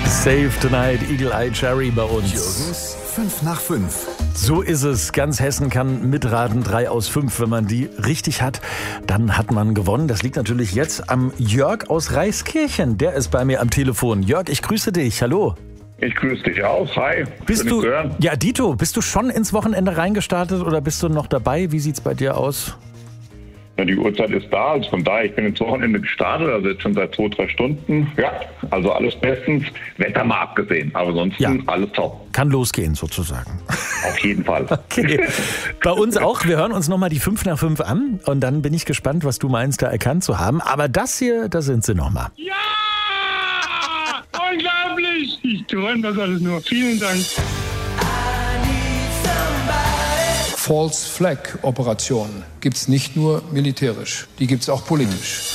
Save Tonight, Eagle Eye Cherry bei uns. Jürgens 5 nach 5. So ist es. Ganz Hessen kann mitraten. 3 aus 5. Wenn man die richtig hat, dann hat man gewonnen. Das liegt natürlich jetzt am Jörg aus Reiskirchen. Der ist bei mir am Telefon. Jörg, ich grüße dich. Hallo. Ich grüße dich auch. Hi. Bist du? Ja, Dito, bist du schon ins Wochenende reingestartet oder bist du noch dabei? Wie sieht's bei dir aus? Ja, die Uhrzeit ist da, also von daher, ich bin ins Wochenende gestartet, also jetzt schon seit 2-3 Stunden. Ja, also alles bestens. Wetter mal abgesehen, aber sonst alles top. Kann losgehen sozusagen. Auf jeden Fall. Okay. Bei uns auch. Wir hören uns nochmal die 5 nach 5 an und dann bin ich gespannt, was du meinst, da erkannt zu haben. Aber das hier, da sind sie nochmal. Ja! Unglaublich! Ich träume das alles nur. Vielen Dank. False Flag Operationen gibt es nicht nur militärisch, die gibt es auch politisch.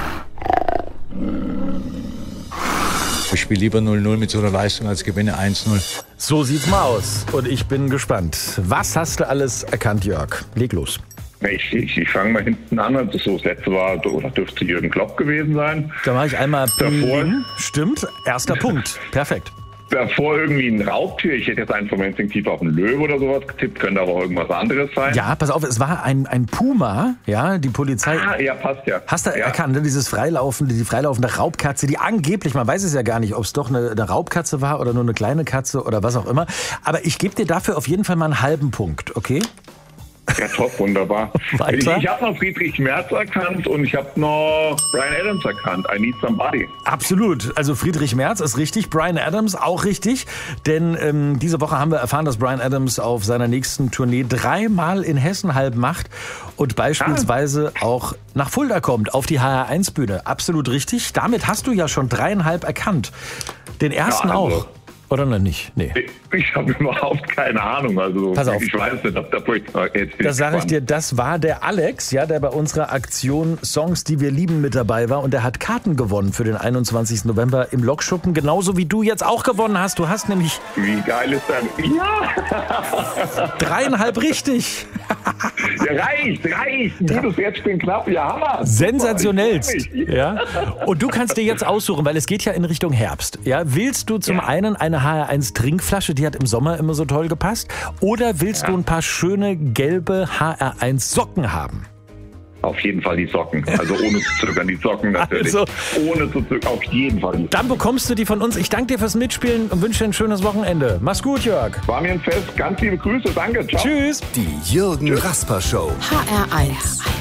Ich spiele lieber 0-0 mit so einer Leistung als gewinne 1-0. So sieht's mal aus und ich bin gespannt. Was hast du alles erkannt, Jörg? Leg los. Ich fange mal hinten an. Das letzte war, oder dürfte Jürgen Klopp gewesen sein. Da mache ich einmal davor. Stimmt, erster Punkt. Perfekt. Davor irgendwie ein Raubtier. Ich hätte jetzt einfach mal instinktiv auf einen Löwe oder sowas getippt. Könnte aber auch irgendwas anderes sein. Ja, pass auf, es war ein Puma. Ja, die Polizei. Ah, ja, passt ja. Hast du erkannt, ne? Die freilaufende Raubkatze, die angeblich, man weiß es ja gar nicht, ob es doch eine Raubkatze war oder nur eine kleine Katze oder was auch immer. Aber ich gebe dir dafür auf jeden Fall mal einen halben Punkt, okay? Ja, top, wunderbar. Weiter? Ich habe noch Friedrich Merz erkannt und ich habe noch Bryan Adams erkannt. I Need Somebody. Absolut. Also Friedrich Merz ist richtig, Bryan Adams auch richtig. Denn diese Woche haben wir erfahren, dass Bryan Adams auf seiner nächsten Tournee 3-mal in Hessen halb macht und beispielsweise auch nach Fulda kommt, auf die HR1-Bühne. Absolut richtig. Damit hast du ja schon 3,5 erkannt. Den ersten auch. Oder noch nicht? Nee. Ich habe überhaupt keine Ahnung. Also Pass auf. Ich weiß nicht, ob da Das sage ich dir, das war der Alex, ja, der bei unserer Aktion Songs, die wir lieben, mit dabei war. Und der hat Karten gewonnen für den 21. November im Lokschuppen. Genauso wie du jetzt auch gewonnen hast. Du hast nämlich... Wie geil ist das? Ja! 3,5 richtig. Ja, reicht. Jedes jetzt bin knapp. Ja, Hammer. Sensationellst. Ja. Und du kannst dir jetzt aussuchen, weil es geht ja in Richtung Herbst. Ja. Willst du zum einen eine HR1 Trinkflasche, die hat im Sommer immer so toll gepasst, oder willst du ein paar schöne gelbe HR1 Socken haben? Auf jeden Fall die Socken. Also ohne zu zögern, die Socken natürlich. Also, ohne zu zögern, auf jeden Fall die Socken. Dann bekommst du die von uns. Ich danke dir fürs Mitspielen und wünsche dir ein schönes Wochenende. Mach's gut, Jörg. War mir ein Fest. Ganz liebe Grüße. Danke. Ciao. Tschüss. Die Jürgen Rasper Show. HR1.